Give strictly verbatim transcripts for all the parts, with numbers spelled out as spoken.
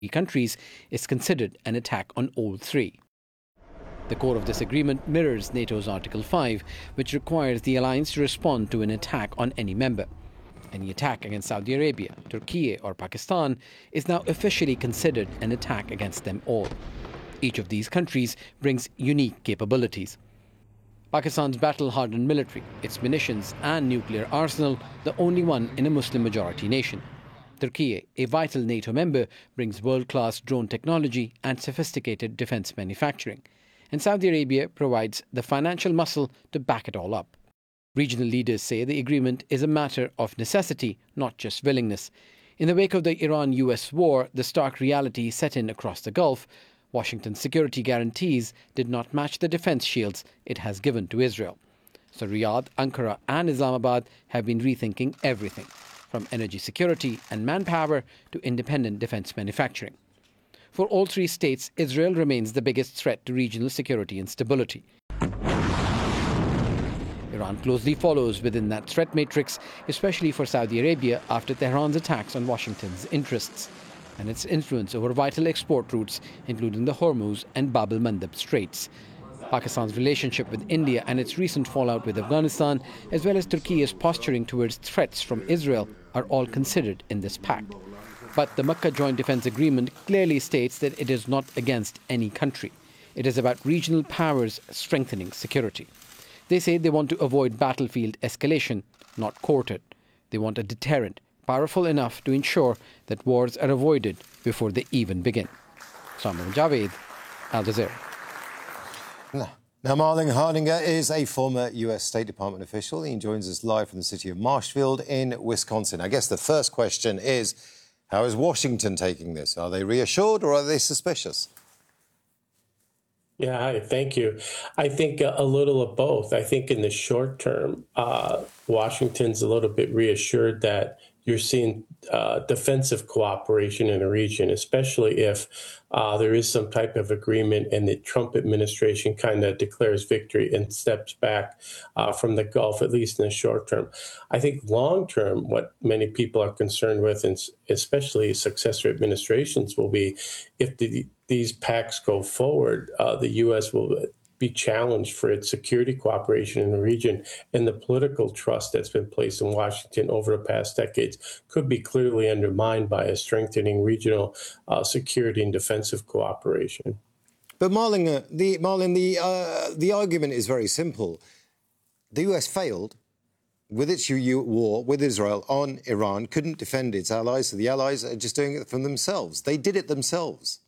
countries is considered an attack on all three. The core of this agreement mirrors NATO's Article five, which requires the alliance to respond to an attack on any member. Any attack against Saudi Arabia, Turkey or Pakistan is now officially considered an attack against them all. Each of these countries brings unique capabilities. Pakistan's battle-hardened military, its munitions and nuclear arsenal, the only one in a Muslim-majority nation. Turkey, a vital NATO member, brings world-class drone technology and sophisticated defence manufacturing. And Saudi Arabia provides the financial muscle to back it all up. Regional leaders say the agreement is a matter of necessity, not just willingness. In the wake of the Iran-U S war, the stark reality set in across the Gulf. Washington's security guarantees did not match the defence shields it has given to Israel. So Riyadh, Ankara and Islamabad have been rethinking everything, from energy security and manpower to independent defence manufacturing. For all three states, Israel remains the biggest threat to regional security and stability. Iran closely follows within that threat matrix, especially for Saudi Arabia after Tehran's attacks on Washington's interests and its influence over vital export routes, including the Hormuz and Bab el-Mandeb Straits. Pakistan's relationship with India and its recent fallout with Afghanistan, as well as Turkey's posturing towards threats from Israel, are all considered in this pact. But the Makkah Joint Defence Agreement clearly states that it is not against any country. It is about regional powers strengthening security. They say they want to avoid battlefield escalation, not court it. They want a deterrent, powerful enough to ensure that wars are avoided before they even begin. Salman Javed, Al Jazeera. Now, now, Marlin Hardinger is a former U S State Department official. He joins us live from the city of Marshfield in Wisconsin. I guess the first question is, how is Washington taking this? Are they reassured or are they suspicious? Yeah, hi, thank you. I think a, a little of both. I think in the short term, uh, Washington's a little bit reassured that you're seeing uh, defensive cooperation in the region, especially if uh, there is some type of agreement and the Trump administration kind of declares victory and steps back uh, from the Gulf, at least in the short term. I think long term, what many people are concerned with, and especially successor administrations, will be if the, these pacts go forward, uh, the U S will be challenged for its security cooperation in the region, and the political trust that's been placed in Washington over the past decades could be clearly undermined by a strengthening regional uh, security and defensive cooperation. But Marlin, uh, the Marlin, the uh, the argument is very simple. The U S failed with its U U war with Israel on Iran, couldn't defend its allies, so the allies are just doing it for themselves. They did it themselves.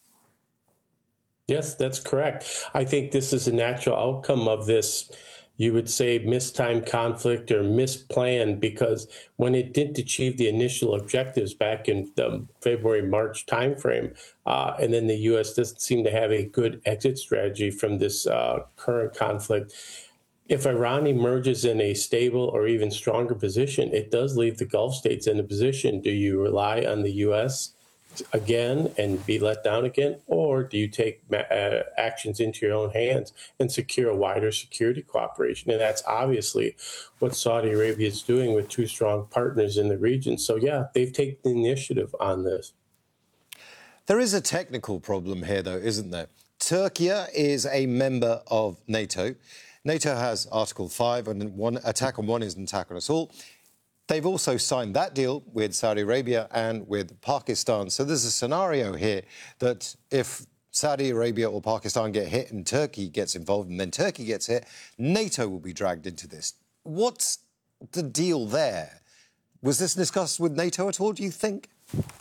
Yes, that's correct. I think this is a natural outcome of this, you would say, mistimed conflict or misplan, because when it didn't achieve the initial objectives back in the February, March timeframe, uh, and then the U S doesn't seem to have a good exit strategy from this uh, current conflict. If Iran emerges in a stable or even stronger position, it does leave the Gulf states in a position. Do you rely on the U S again and be let down again, or do you take uh, actions into your own hands and secure a wider security cooperation? And that's obviously what Saudi Arabia is doing with two strong partners in the region. So yeah, they've taken the initiative on this. There is a technical problem here, though, isn't there? Turkey is a member of NATO. NATO has Article five, and one attack on one is an attack on us all. They've also signed that deal with Saudi Arabia and with Pakistan. So there's a scenario here that if Saudi Arabia or Pakistan get hit and Turkey gets involved and then Turkey gets hit, NATO will be dragged into this. What's the deal there? Was this discussed with NATO at all, do you think?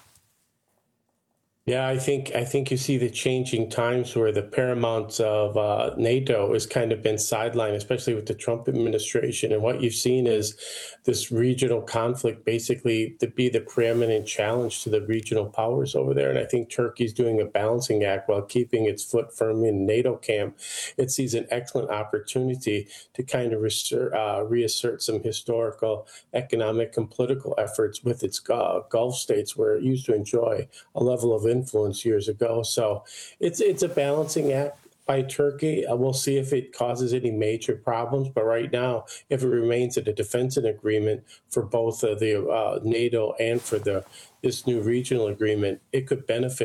Yeah, I think I think you see the changing times where the paramount of uh, NATO has kind of been sidelined, especially with the Trump administration. And what you've seen is this regional conflict basically to be the preeminent challenge to the regional powers over there. And I think Turkey's doing a balancing act while keeping its foot firmly in NATO camp. It sees an excellent opportunity to kind of reassert, uh, reassert some historical, economic, and political efforts with its uh, Gulf states, where it used to enjoy a level of influence years ago. So it's it's a balancing act by Turkey. Uh, we'll see if it causes any major problems. But right now, if it remains at a defensive agreement for both uh, the uh, NATO and for the this new regional agreement, it could benefit